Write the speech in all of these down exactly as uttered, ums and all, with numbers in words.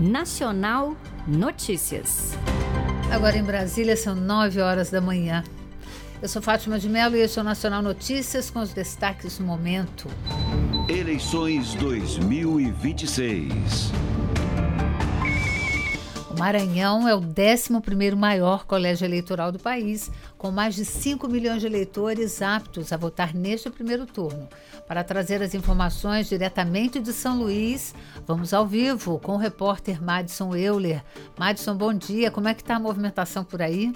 Nacional Notícias. Agora em Brasília são nove horas da manhã. Eu sou Fátima de Mello e este é o Nacional Notícias com os destaques do momento. Eleições dois mil e vinte e seis. O Maranhão é o décimo primeiro maior colégio eleitoral do país, com mais de cinco milhões de eleitores aptos a votar neste primeiro turno. Para trazer as informações diretamente de São Luís, vamos ao vivo com o repórter Madison Euler. Madison, bom dia. Como é que está a movimentação por aí?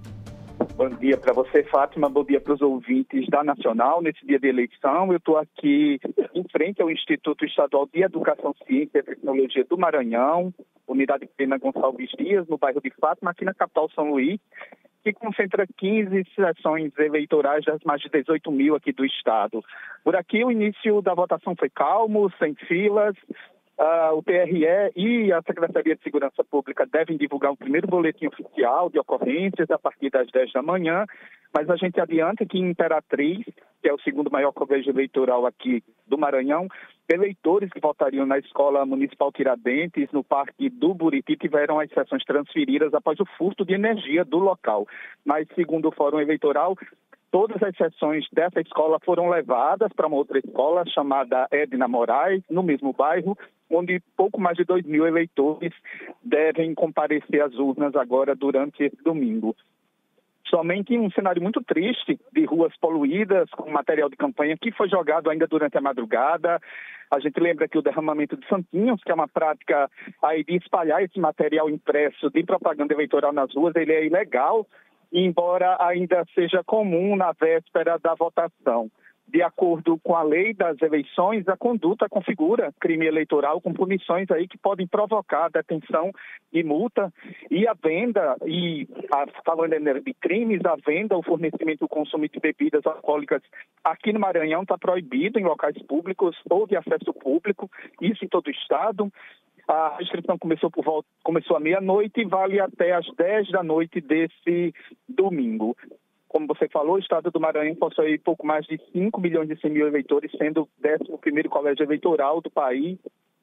Bom dia para você, Fátima. Bom dia para os ouvintes da Nacional. Nesse dia de eleição, eu estou aqui em frente ao Instituto Estadual de Educação, Ciência e Tecnologia do Maranhão, Unidade Pena Gonçalves Dias, no bairro de Fátima, aqui na capital São Luís, que concentra quinze sessões eleitorais das mais de dezoito mil aqui do estado. Por aqui, o início da votação foi calmo, sem filas. Uh, o T R E e a Secretaria de Segurança Pública devem divulgar o primeiro boletim oficial de ocorrências a partir das dez da manhã, mas a gente adianta que em Imperatriz, que é o segundo maior colégio eleitoral aqui do Maranhão, eleitores que votariam na Escola Municipal Tiradentes, no Parque do Buriti, tiveram as sessões transferidas após o furto de energia do local. Mas, segundo o Fórum Eleitoral, todas as sessões dessa escola foram levadas para uma outra escola chamada Edna Moraes, no mesmo bairro, onde pouco mais de dois mil eleitores devem comparecer às urnas agora durante esse domingo. Somente em um cenário muito triste, de ruas poluídas, com material de campanha que foi jogado ainda durante a madrugada. A gente lembra que o derramamento de santinhos, que é uma prática aí de espalhar esse material impresso de propaganda eleitoral nas ruas, ele é ilegal, embora ainda seja comum na véspera da votação. De acordo com a lei das eleições, a conduta configura crime eleitoral com punições aí que podem provocar detenção e multa. E a venda, e a, falando de crimes, a venda, o fornecimento e o consumo de bebidas alcoólicas aqui no Maranhão está proibido em locais públicos ou de acesso público, isso em todo o estado. A restrição começou, por volta, começou à meia-noite e vale até às dez da noite desse domingo. Como você falou, o estado do Maranhão possui pouco mais de cinco milhões e cem mil eleitores, sendo o décimo primeiro colégio eleitoral do país.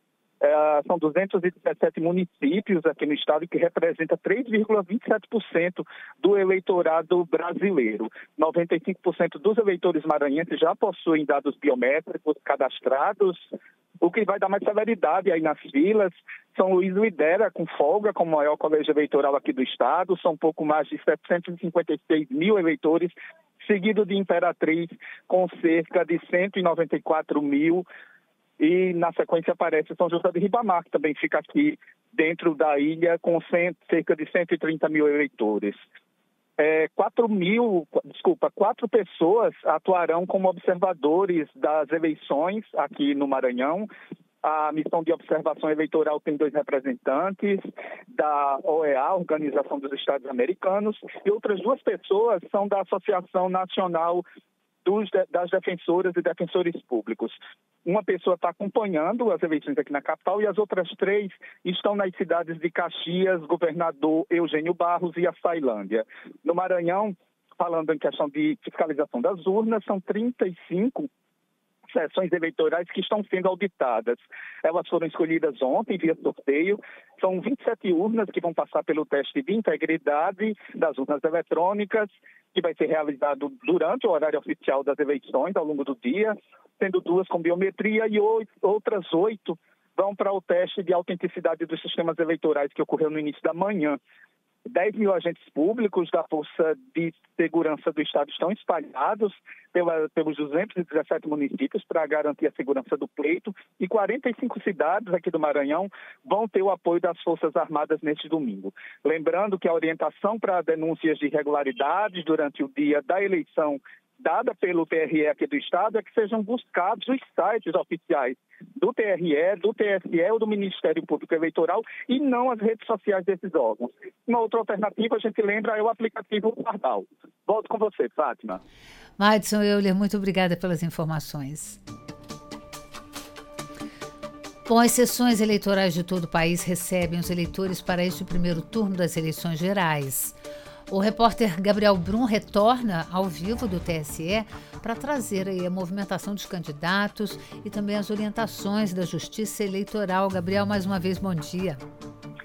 É, são duzentos e dezessete municípios aqui no estado, que representa três vírgula vinte e sete por cento do eleitorado brasileiro. noventa e cinco por cento dos eleitores maranhenses já possuem dados biométricos cadastrados, o que vai dar mais celeridade aí nas filas. São Luís lidera com folga como o maior colégio eleitoral aqui do estado, são pouco mais de setecentos e cinquenta e seis mil eleitores, seguido de Imperatriz com cerca de cento e noventa e quatro mil, e na sequência aparece São José de Ribamar, que também fica aqui dentro da ilha com cerca de cento e trinta mil eleitores. É, quatro mil, desculpa, quatro pessoas atuarão como observadores das eleições aqui no Maranhão. A missão de observação eleitoral tem dois representantes da O E A, Organização dos Estados Americanos, e outras duas pessoas são da Associação Nacional dos, das Defensoras e Defensores Públicos. Uma pessoa está acompanhando as eleições aqui na capital e as outras três estão nas cidades de Caxias, Governador Eugênio Barros e Açailândia. No Maranhão, falando em questão de fiscalização das urnas, são trinta e cinco sessões eleitorais que estão sendo auditadas. Elas foram escolhidas ontem via sorteio. São vinte e sete urnas que vão passar pelo teste de integridade das urnas eletrônicas, que vai ser realizado durante o horário oficial das eleições, ao longo do dia, sendo duas com biometria e oito, outras oito vão para o teste de autenticidade dos sistemas eleitorais, que ocorreu no início da manhã. dez mil agentes públicos da Força de Segurança do Estado estão espalhados pela, pelos duzentos e dezessete municípios para garantir a segurança do pleito, e quarenta e cinco cidades aqui do Maranhão vão ter o apoio das Forças Armadas neste domingo. Lembrando que a orientação para denúncias de irregularidades durante o dia da eleição dada pelo T R E aqui do estado é que sejam buscados os sites oficiais do T R E, do T S E ou do Ministério Público Eleitoral e não as redes sociais desses órgãos. Uma outra alternativa, a gente lembra, é o aplicativo Pardal. Volto com você, Fátima. Madison Euler, muito obrigada pelas informações. Bom, as sessões eleitorais de todo o país recebem os eleitores para este primeiro turno das eleições gerais. O repórter Gabriel Brum retorna ao vivo do T S E para trazer aí a movimentação dos candidatos e também as orientações da Justiça Eleitoral. Gabriel, mais uma vez, bom dia.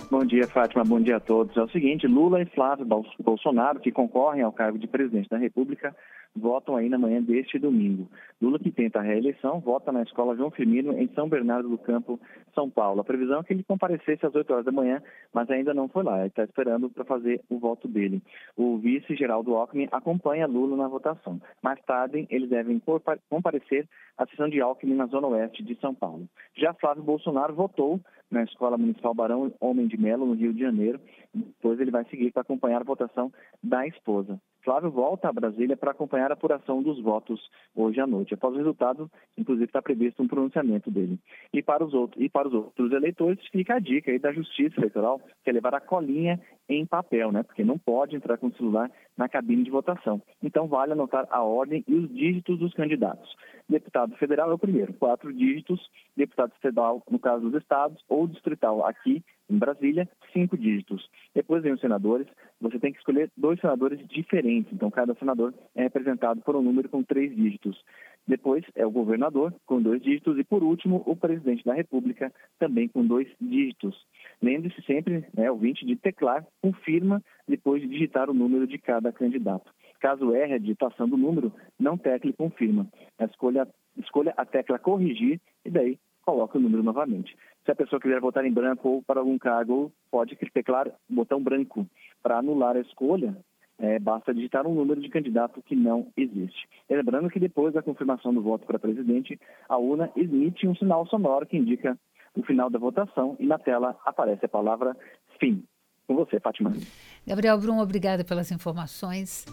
Bom dia, Fátima. Bom dia a todos. É o seguinte, Lula e Flávio Bolsonaro, que concorrem ao cargo de presidente da República, votam aí na manhã deste domingo. Lula, que tenta a reeleição, vota na Escola João Firmino, em São Bernardo do Campo, São Paulo. A previsão é que ele comparecesse às oito horas da manhã, mas ainda não foi lá. Ele está esperando para fazer o voto dele. O vice Geraldo Alckmin acompanha Lula na votação. Mais tarde, eles devem comparecer à sessão de Alckmin na Zona Oeste de São Paulo. Já Flávio Bolsonaro votou na Escola Municipal Barão Homem de Melo, no Rio de Janeiro. Depois ele vai seguir para acompanhar a votação da esposa. Flávio volta a Brasília para acompanhar a apuração dos votos hoje à noite. Após o resultado, inclusive, está previsto um pronunciamento dele. E para os outros, e para os outros eleitores, fica a dica aí da Justiça Eleitoral, que é levar a colinha em papel, né? Porque não pode entrar com o celular na cabine de votação. Então, vale anotar a ordem e os dígitos dos candidatos. Deputado federal é o primeiro, quatro dígitos. Deputado estadual, no caso dos estados, ou distrital aqui em Brasília, cinco dígitos. Depois vem os senadores. Você tem que escolher dois senadores diferentes. Então, cada senador é representado por um número com três dígitos. Depois é o governador, com dois dígitos. E, por último, o presidente da República, também com dois dígitos. Lembre-se sempre, né, ouvinte, de teclar com firma depois de digitar o número de cada candidato. Caso erre a digitação do número, não tecle com firma. Escolha, escolha a tecla corrigir e daí coloca o número novamente. Se a pessoa quiser votar em branco ou para algum cargo, pode teclar botão branco. Para anular a escolha, é, basta digitar um número de candidato que não existe. Lembrando que depois da confirmação do voto para presidente, a urna emite um sinal sonoro que indica o final da votação e na tela aparece a palavra fim. Com você, Fátima. Gabriel Brum, obrigada pelas informações.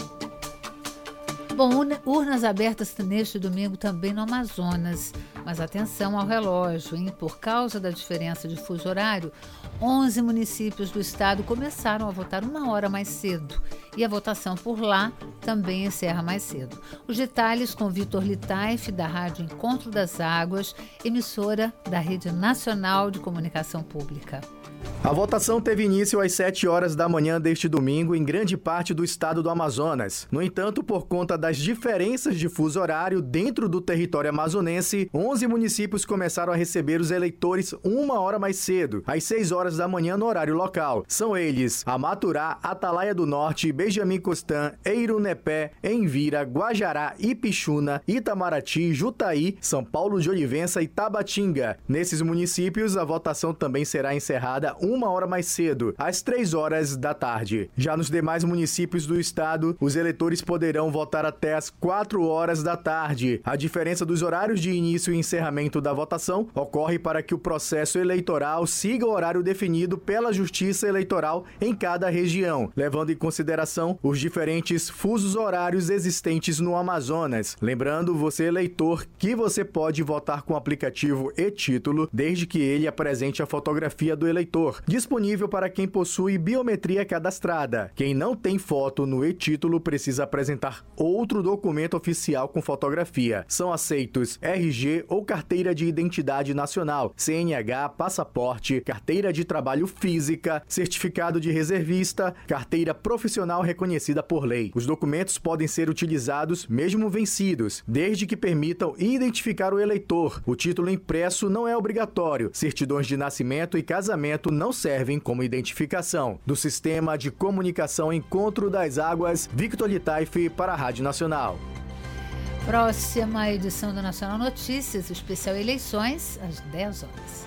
Bom, urnas abertas neste domingo também no Amazonas. Mas atenção ao relógio, hein? Por causa da diferença de fuso horário, onze municípios do estado começaram a votar uma hora mais cedo. E a votação por lá também encerra mais cedo. Os detalhes com Vitor Litaif, da Rádio Encontro das Águas, emissora da Rede Nacional de Comunicação Pública. A votação teve início às sete horas da manhã deste domingo em grande parte do estado do Amazonas. No entanto, por conta das diferenças de fuso horário dentro do território amazonense, onze municípios começaram a receber os eleitores uma hora mais cedo, às seis horas da manhã no horário local. São eles Amaturá, Atalaia do Norte, Benjamin Constant, Eirunepé, Envira, Guajará, Ipixuna, Itamaraty, Jutaí, São Paulo de Olivença e Tabatinga. Nesses municípios, a votação também será encerrada uma hora mais cedo, às três horas da tarde. Já nos demais municípios do estado, os eleitores poderão votar até às quatro horas da tarde. A diferença dos horários de início e encerramento da votação ocorre para que o processo eleitoral siga o horário definido pela Justiça Eleitoral em cada região, levando em consideração os diferentes fusos horários existentes no Amazonas. Lembrando, você eleitor, que você pode votar com o aplicativo e-Título, desde que ele apresente a fotografia do eleitor, disponível para quem possui biometria cadastrada. Quem não tem foto no e-Título precisa apresentar outro documento oficial com fotografia. São aceitos R G ou Carteira de Identidade Nacional, C N H, passaporte, carteira de trabalho física, certificado de reservista, carteira profissional reconhecida por lei. Os documentos podem ser utilizados mesmo vencidos, desde que permitam identificar o eleitor. O título impresso não é obrigatório. Certidões de nascimento e casamento não servem como identificação. Do Sistema de Comunicação Encontro das Águas, Victor Litaif para a Rádio Nacional. Próxima edição do Nacional Notícias, especial eleições, às dez horas.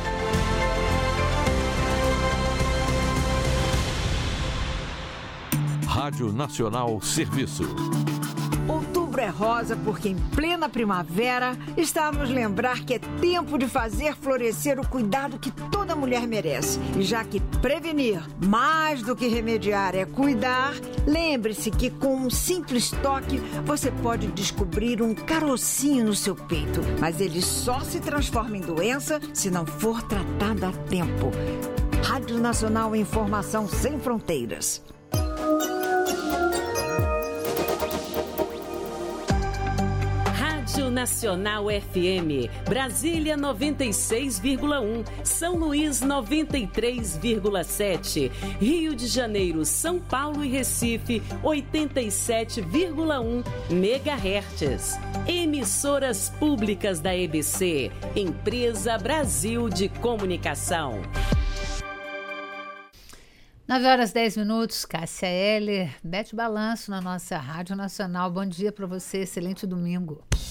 Rádio Nacional Serviço. Outubro é rosa porque, em plena primavera, está a nos lembrar que é tempo de fazer florescer o cuidado que toda mulher merece. E já que prevenir, mais do que remediar, é cuidar, lembre-se que com um simples toque você pode descobrir um carocinho no seu peito. Mas ele só se transforma em doença se não for tratado a tempo. Rádio Nacional, informação sem fronteiras. Nacional F M, Brasília noventa e seis vírgula um, São Luís noventa e três vírgula sete, Rio de Janeiro, São Paulo e Recife oitenta e sete vírgula um megahertz. Emissoras públicas da E B C, Empresa Brasil de Comunicação. nove horas e dez minutos, Cássia Eller, Bete Balanço na nossa Rádio Nacional. Bom dia para você, excelente domingo.